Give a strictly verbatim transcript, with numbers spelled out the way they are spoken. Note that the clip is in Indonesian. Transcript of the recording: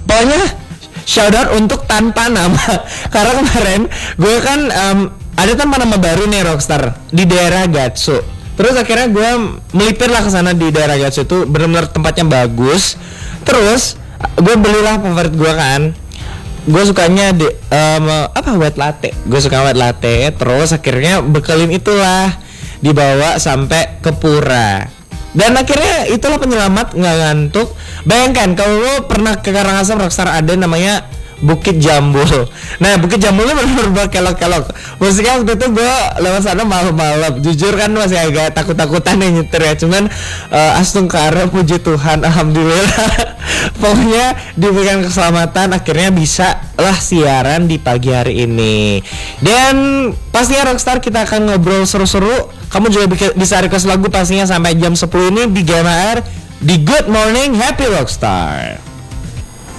Pokoknya shout out untuk tanpa nama. Karena kemarin gue kan um, ada tanpa nama baru nih Rockstar di daerah Gatsu. Terus akhirnya gue melipir lah ke sana di daerah Gatsu itu benar-benar tempatnya bagus. Terus gue belilah favorit gue kan. Gue sukanya di um, apa white latte. Gue suka white latte. Terus akhirnya bekelin itulah dibawa sampai ke Pura. Dan akhirnya itulah penyelamat nggak ngantuk. Bayangkan kalau lo pernah ke Karangasem, Rockstar ada namanya Bukit Jambul. Nah Bukit Jambulnya bener-bener kelok-kelok. Musiknya waktu itu gue lewat sana malam-malam. Jujur kan masih agak takut-takutan yang nyetir ya. Cuman uh, astungkara puji Tuhan, alhamdulillah. Pokoknya diberikan keselamatan, akhirnya bisa lah siaran di pagi hari ini. Dan pastinya Rockstar kita akan ngobrol seru-seru. Kamu juga bisa request lagu pastinya sampai jam sepuluh ini di G M A R di Good Morning Happy Rockstar.